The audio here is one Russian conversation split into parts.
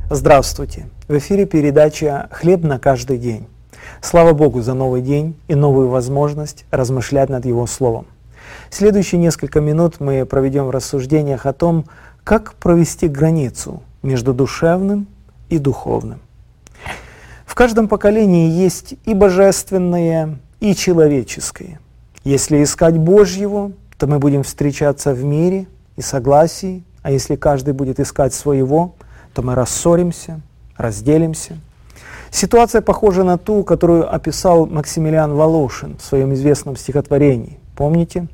Здравствуйте! В эфире передача «Хлеб на каждый день». Слава Богу за новый день и новую возможность размышлять над Его Словом. Следующие несколько минут мы проведем в рассуждениях о том, как провести границу между душевным и духовным. В каждом поколении есть и божественное, и человеческое. Если искать Божьего, то мы будем встречаться в мире и согласии, а если каждый будет искать своего, то мы рассоримся, разделимся. Ситуация похожа на ту, которую описал Максимилиан Волошин в своем известном стихотворении. Помните?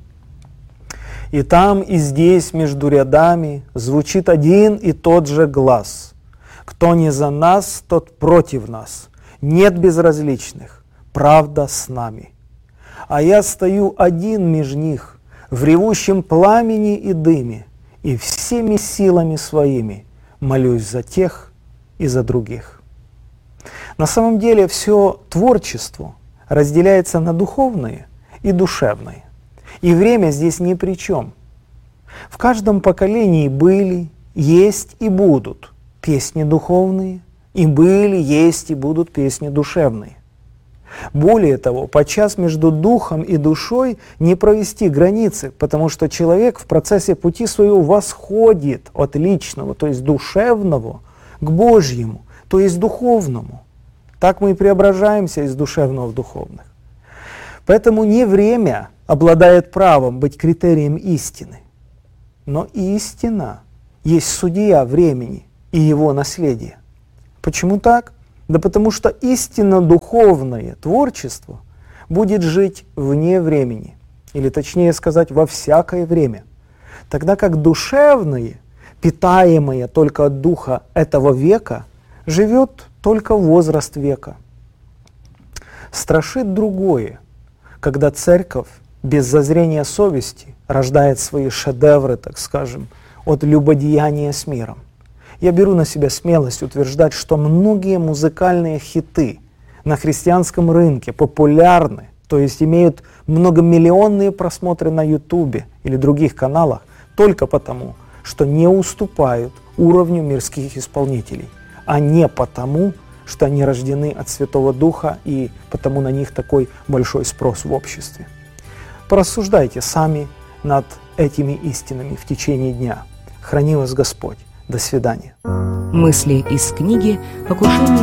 «И там, и здесь, между рядами, звучит один и тот же глас. Кто не за нас, тот против нас. Нет безразличных, правда с нами. А я стою один меж них, в ревущем пламени и дыме, и всеми силами своими молюсь за тех и за других». На самом деле все творчество разделяется на духовное и душевное. И время здесь ни при чем. В каждом поколении были, есть и будут песни духовные, и были, есть и будут песни душевные. Более того, подчас между духом и душой не провести границы, потому что человек в процессе пути своего восходит от личного, то есть душевного, к Божьему, то есть духовному. Так мы и преображаемся из душевного в духовных. Поэтому не время обладает правом быть критерием истины, но истина есть судья времени и его наследия. Почему так? Да потому что истинно духовное творчество будет жить вне времени, или точнее сказать, во всякое время, тогда как душевное, питаемое только от духа этого века, живет только возраст века. Страшит другое, когда церковь без зазрения совести рождает свои шедевры, так скажем, от любодеяния с миром. Я беру на себя смелость утверждать, что многие музыкальные хиты на христианском рынке популярны, то есть имеют многомиллионные просмотры на Ютубе или других каналах, только потому, что не уступают уровню мирских исполнителей, а не потому, что они рождены от Святого Духа и потому на них такой большой спрос в обществе. Порассуждайте сами над этими истинами в течение дня. Храни вас Господь. До свидания. Мысли из книги «Покушение